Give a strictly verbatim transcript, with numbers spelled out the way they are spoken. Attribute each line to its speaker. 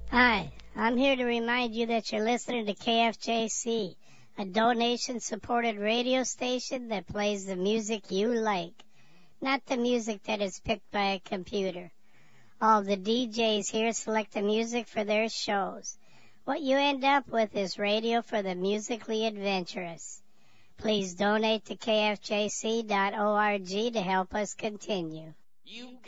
Speaker 1: Hi, I'm here to remind you that you're listening to K F J C, a donation-supported radio station that plays the music you like, not the music that is picked by a computer. All the D Js here select the music for their shows. What you end up with is radio for the musically adventurous. Please donate to K F J C dot org to help us continue. You